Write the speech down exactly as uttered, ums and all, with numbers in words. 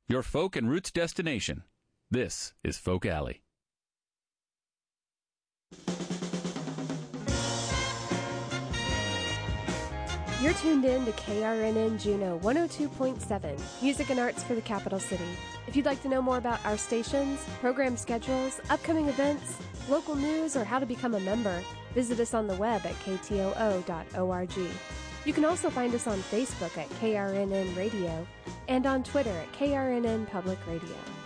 your folk and roots destination. This is Folk Alley. You're tuned in to K R N N Juneau one oh two point seven, music and arts for the capital city. If you'd like to know more about our stations, program schedules, upcoming events, local news, or how to become a member, visit us on the web at k t o o dot org. You can also find us on Facebook at K R N N Radio and on Twitter at K R N N Public Radio.